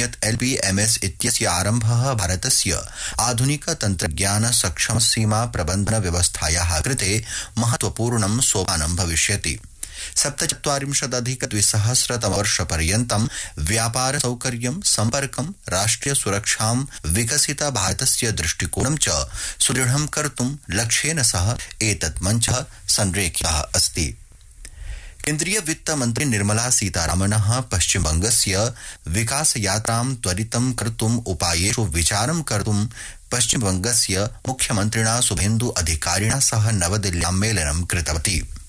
यत् LPMS इत्यस्य आरम्भः भारतस्य आधुनिक तन्त्रज्ञान सक्षम सीमा प्रबन्धन व्यवस्थायाः कृते महत्वपूर्णं सोपानं भविष्यति। 47-द्विसहस्रतमवर्षपर्यन्तं व्यापार सौकर्यं सम्पर्कं राष्ट्रिय सुरक्षां विकसित भारतस्य दृष्टिकोणं च सुदृढं कर्तुं लक्ष्येन सह एतत् मञ्चः संरेखितः अस्ति। केन्द्रीय वित्त मन्त्री निर्मला सीतारामनः पश्चिमबंगस्य विकास यात्रां त्वरितं कर्तुम् उपायेषु विचारं कर्तुं पश्चिमबंगस्य मुख्यमन्त्रिणा शुभेन्दु अधिकारिणा सह नवदिल्ल्यां मेलनं कृतवती।